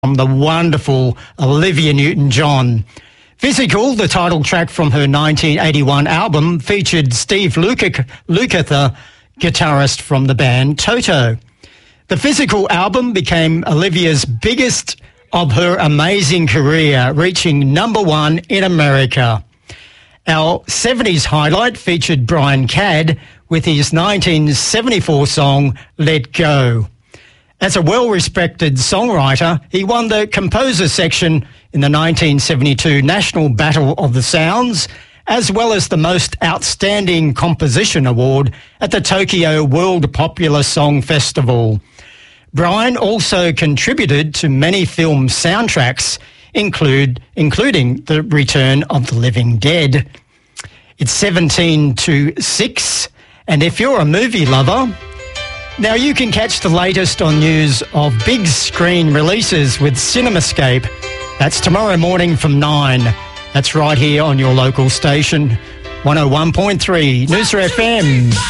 from the wonderful Olivia Newton-John. Physical, the title track from her 1981 album, featured Steve Lukather, guitarist from the band Toto. The Physical album became Olivia's biggest of her amazing career, reaching #1 in America. Our 70s highlight featured Brian Cadd with his 1974 song, Let Go. As a well-respected songwriter, he won the composer section in the 1972 National Battle of the Sounds, as well as the Most Outstanding Composition Award at the Tokyo World Popular Song Festival. Brian also contributed to many film soundtracks, including The Return of the Living Dead. It's 17:06, and if you're a movie lover, now you can catch the latest on news of big screen releases with CinemaScape. That's tomorrow morning from 9. That's right here on your local station, 101.3 Noosa FM.